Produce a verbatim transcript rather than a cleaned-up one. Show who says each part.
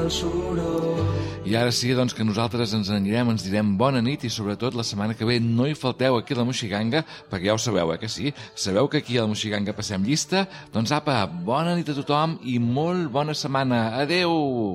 Speaker 1: I ara sí, doncs, que nosaltres ens anirem, ens direm bona nit i sobretot la setmana que ve no hi falteu aquí a la Moixiganga, perquè ja ho sabeu, eh, que sí? Sabeu que aquí a la Moixiganga passem llista? Doncs apa, bona nit a tothom i molt bona setmana. Adeu!